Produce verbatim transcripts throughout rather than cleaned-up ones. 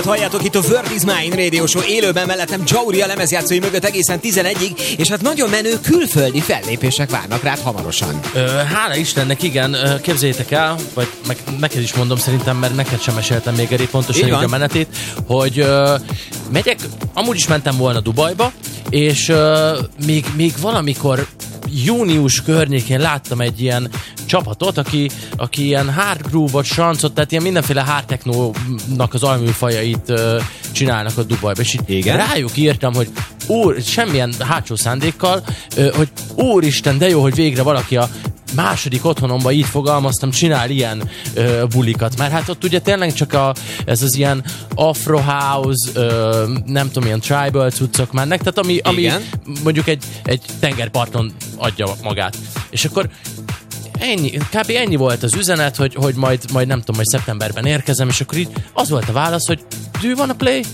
Show-t halljátok itt a World is Mine Radio Show élőben, mellettem Jauri a lemezjátszói mögött egészen tizenegyig, és hát nagyon menő külföldi fellépések várnak rád hamarosan. Ö, hála Istennek, igen, képzeljétek el, vagy meg, neked is mondom szerintem, mert neked sem meséltem még elég pontosan így a menetét, hogy ö, megyek, amúgy is mentem volna Dubajba, és ö, még, még valamikor június környékén láttam egy ilyen csapatot, aki, aki ilyen hard groove-ot, sancot, tehát ilyen mindenféle hard technónak az alműfajait uh, csinálnak a Dubajba, és így rájuk írtam, hogy úr, semmilyen hátsó szándékkal, uh, hogy úristen, de jó, hogy végre valaki a második otthonomban így fogalmaztam, csinál ilyen ö, bulikat. Mert hát ott ugye tényleg csak a, ez az ilyen Afro House, ö, nem tudom, ilyen tribal cuccok mennek, tehát ami, ami mondjuk egy, egy tengerparton adja magát. És akkor ennyi, kb. Ennyi volt az üzenet, hogy, hogy majd, majd nem tudom, majd szeptemberben érkezem, és akkor így az volt a válasz, hogy do you wanna play?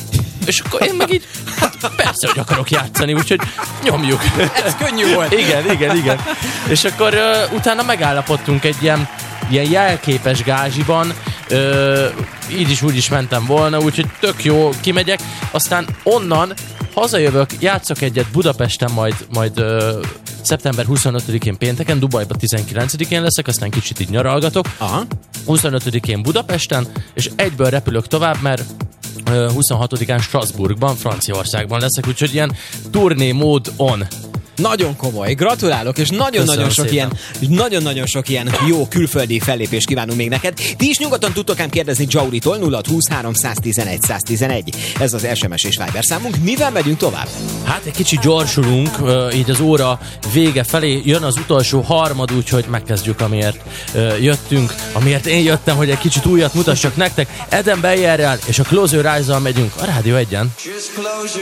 És akkor én meg így, hát persze, hogy akarok játszani, úgyhogy nyomjuk. Ez könnyű volt. Igen, igen, igen. És akkor uh, utána megállapodtunk egy ilyen, ilyen jelképes gázsiban, uh, így is úgy is mentem volna, úgyhogy tök jó, kimegyek, aztán onnan hazajövök, játszok egyet Budapesten, majd, majd uh, szeptember huszonötödikén pénteken, Dubajban tizenkilencedikén leszek, aztán kicsit így nyaralgatok. Aha. huszonötödikén Budapesten, és egyből repülök tovább, mert huszonhatodikán Strasbourgban, Franciaországban leszek, úgyhogy ilyen turné mód on. Nagyon komoly, gratulálok, és nagyon-nagyon sok ilyen, nagyon-nagyon sok ilyen jó külföldi fellépést kívánunk még neked. Ti is nyugodtan tudtok ám kérdezni Jauritól nulla húsz háromszáztizenegy száztizenegy. Ez az es em es és Viber számunk. Mivel megyünk tovább? Hát egy kicsit gyorsulunk, így az óra vége felé jön az utolsó harmad, úgyhogy megkezdjük, amiért jöttünk, amiért én jöttem, hogy egy kicsit újat mutassak nektek. Eden Bayerrel és a Close Your Eyes-zal megyünk a Rádió egyen.